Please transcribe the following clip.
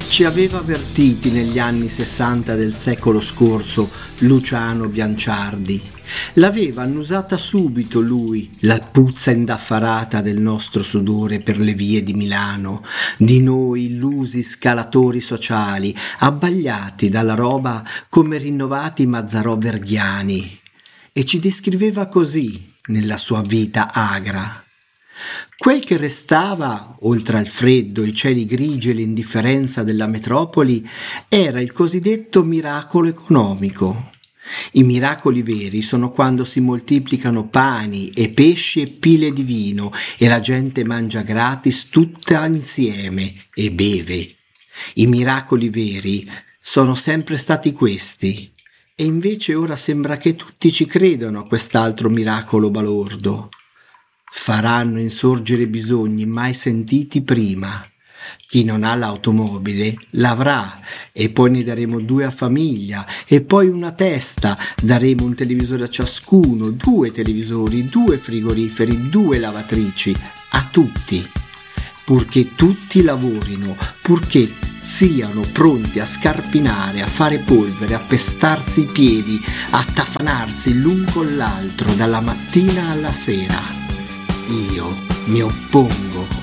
Ci aveva avvertiti negli anni 60 del secolo scorso Luciano Bianciardi. L'aveva annusata subito lui, la puzza indaffarata del nostro sudore per le vie di Milano, di noi illusi scalatori sociali, abbagliati dalla roba come rinnovati Mazzarò verghiani. E ci descriveva così nella sua vita agra. Quel che restava, oltre al freddo, i cieli grigi e l'indifferenza della metropoli, era il cosiddetto miracolo economico. I miracoli veri sono quando si moltiplicano pani e pesci e pile di vino e la gente mangia gratis tutta insieme e beve. I miracoli veri sono sempre stati questi, e invece ora sembra che tutti ci credano a quest'altro miracolo balordo. Faranno insorgere bisogni mai sentiti prima. Chi non ha l'automobile l'avrà, e poi ne daremo 2 a famiglia, e poi una testa, daremo un televisore a ciascuno, 2 televisori, 2 frigoriferi, 2 lavatrici, a tutti, purché tutti lavorino, purché siano pronti a scarpinare, a fare polvere, a pestarsi i piedi, a tafanarsi l'un con l'altro dalla mattina alla sera. Io mi oppongo.